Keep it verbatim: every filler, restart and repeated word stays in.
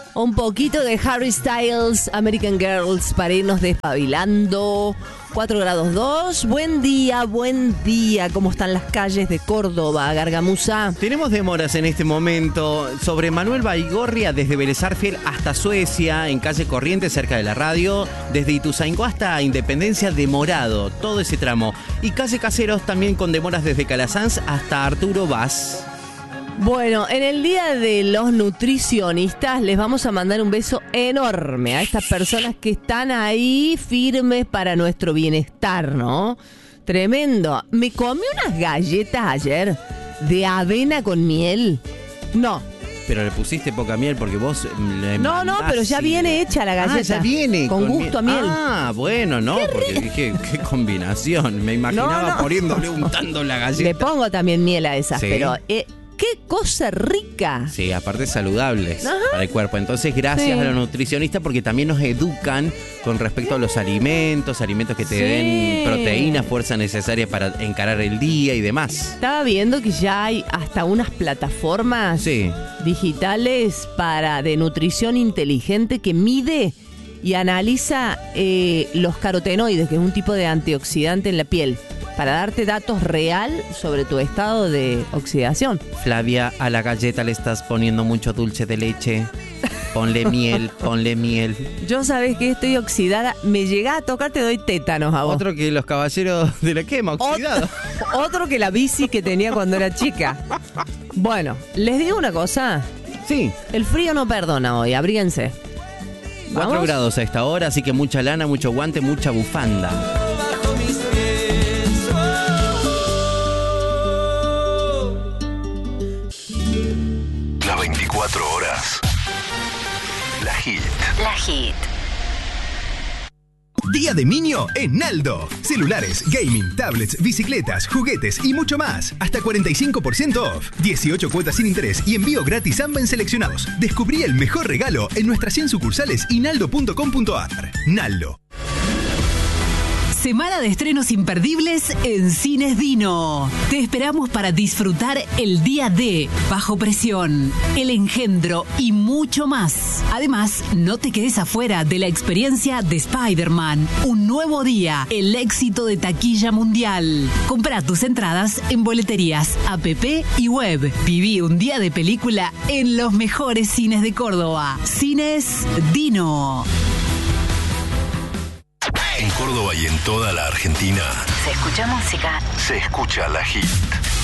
Un poquito de Harry Styles, American Girls, para irnos despabilando. cuatro grados dos. Buen día, buen día. ¿Cómo están las calles de Córdoba, Gargamusa? Tenemos demoras en este momento sobre Manuel Baigorria desde Vélez Arfiel hasta Suecia, en calle Corrientes, cerca de la radio. Desde Ituzaingó hasta Independencia, demorado, todo ese tramo. Y calle Caseros también con demoras desde Calasanz hasta Arturo Vaz. Bueno, en el día de los nutricionistas les vamos a mandar un beso enorme a estas personas que están ahí firmes para nuestro bienestar, ¿no? Tremendo. Me comí unas galletas ayer de avena con miel. No. Pero le pusiste poca miel porque vos le No, no, pero ya viene hecha la galleta. Ah, ya viene. Con, con gusto miel. a miel. Ah, bueno, no, porque dije, qué combinación. Me imaginaba no, no. poniéndole untando la galleta. Le pongo también miel a esas, ¿sí? pero... Eh, ¡qué cosa rica! Sí, aparte saludables. Ajá. Para el cuerpo. Entonces, gracias Sí. a los nutricionistas porque también nos educan con respecto a los alimentos, alimentos que te Sí. den proteína, fuerza necesaria para encarar el día y demás. Estaba viendo que ya hay hasta unas plataformas Sí. digitales para de nutrición inteligente que mide y analiza eh, los carotenoides, que es un tipo de antioxidante en la piel, para darte datos real sobre tu estado de oxidación. Flavia, a la galleta le estás poniendo mucho dulce de leche. Ponle miel, ponle miel. Yo sabés que estoy oxidada, me llegás a tocar, te doy tétanos a vos. Otro que los caballeros de la quema, oxidado. Otro, otro que la bici que tenía cuando era chica. Bueno, les digo una cosa. Sí. El frío no perdona hoy, abríguense. Cuatro ¿Vamos? grados a esta hora, así que mucha lana, mucho guante, mucha bufanda. Las veinticuatro horas. La Hit. La Hit. Día de Niño en Naldo. Celulares, gaming, tablets, bicicletas, juguetes y mucho más. Hasta cuarenta y cinco por ciento off. dieciocho cuotas sin interés y envío gratis Amba en seleccionados. Descubrí el mejor regalo en nuestras cien sucursales y naldo punto com punto ar. Naldo. Semana de estrenos imperdibles en Cines Dino. Te esperamos para disfrutar el día de Bajo Presión, El Engendro y mucho más. Además, no te quedes afuera de la experiencia de Spider-Man. Un nuevo día, el éxito de taquilla mundial. Compra tus entradas en boleterías, app y web. Viví un día de película en los mejores cines de Córdoba. Cines Dino. En Córdoba y en toda la Argentina Se escucha música. se escucha La Hit.